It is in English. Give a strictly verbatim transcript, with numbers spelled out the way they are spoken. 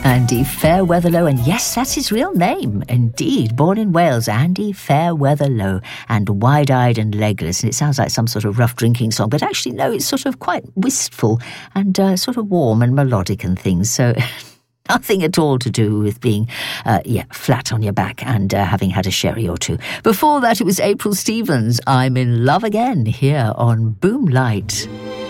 Andy Fairweatherlow, and yes, that's his real name, indeed. Born in Wales, Andy Fairweatherlow, and wide-eyed and legless. And it sounds like some sort of rough drinking song, but actually, no, it's sort of quite wistful and uh, sort of warm and melodic and things. So nothing at all to do with being, uh, yeah, flat on your back and uh, having had a sherry or two. Before that, it was April Stevens, I'm in Love Again, here on Boomlight.